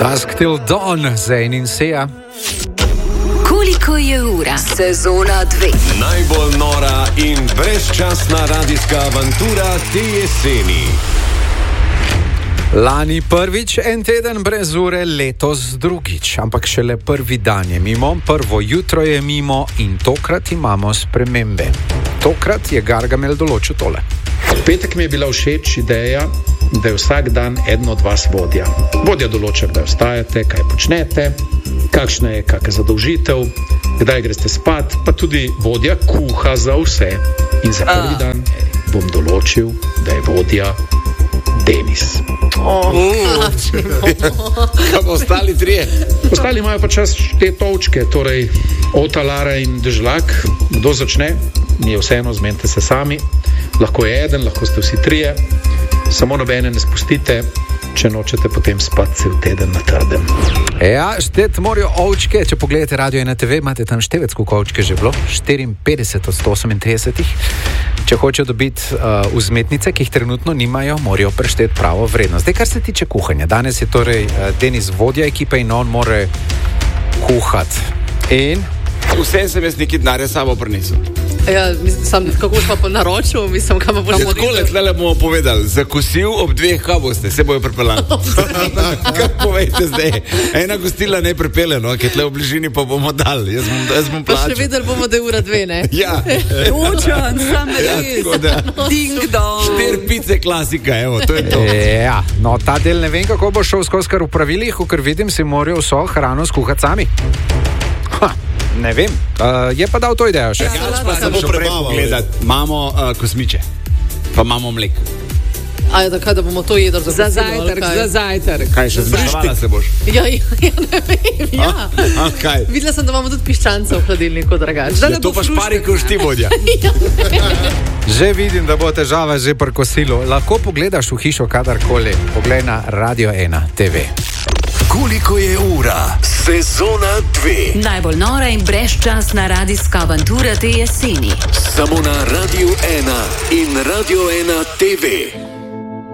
Dusk Till Dawn, Zayn in Sia. Koliko je ura? Sezona 2. Najbolj nora in brezčasna radijska avantura te jeseni. Lani prvič en teden brez ure, letos drugič. Ampak šele prvi dan je mimo, prvo jutro je mimo in tokrat imamo spremembe. Tokrat je Gargamel določil tole. V petek mi je bila všeč ideja, da je vsak dan eden od vas vodja. Vodja določa, kdaj vstajate, kaj počnete, kakšna je kakšna zadolžitev, kdaj greste spat, pa tudi vodja kuha za vse. In za prvi dan bom določil, da je vodja Denis. Kaj pa ostali trije? Ostali imajo pa čas te točke, torej Ota, Lara in Dežlak. Kdo začne? Mi je vseeno, zmenite se sami. Lahko je eden, lahko ste vsi trije. Samo nobene ne spustite, če nočete potem spati cel teden na trdem. Ja, štet morajo ovčke. Če pogledate Radio 1 TV, imate tam števec, koliko ovčke že bilo? 54 od 138. Če hočejo dobiti vzmetnice, ki jih trenutno nimajo, morajo prešteti pravo vrednost. Zdaj, kar se tiče kuhanja. Danes je torej Denis vodja ekipe in on more kuhati. In? Vsem sem jaz neki denarja sabo prinesel. Ja, kako smo pa naročil, kam boš vodil. Takole, tlele bomo povedali, zakosil ob 2, kaj boste, se bojo pripeljali. Kaj povejte zdaj? Ena gostila ne pripelje, no, ki je tle v bližini, pa bomo dali. Jaz bom plačal. Pa še vedeli bomo, da je ura 2, ne? Ja. Točan, sam res. Ding dong. 4 pice klasika, evo, to je to. Ja, no, ta del ne vem, kako bo šel skozi kar v pravilih, ker vidim, si morajo vso hrano skuhati sami. Ne vem, je pa dal to idejo še. Ja, pa se bo prebavo gledati. Imamo kosmiče, pa imamo mlek. A je tako, da bomo to jedli za zajtrk. Kaj, še zmešvala se boš? Ja, ne vem, ja. Kaj? Videla sem, da imamo tudi piščance v hladilniku, drugače. Ja, to pa špari, ko ti vodja. Že vidim, da bo težava že pri kosilu. Lahko pogledaš v hišo kadarkoli. Poglej na Radio 1 TV. Koliko je ura? Sezona 2. Najbolj nora in brezčasna radijska avantura te jeseni. Samo na Radio 1 in Radio 1 TV.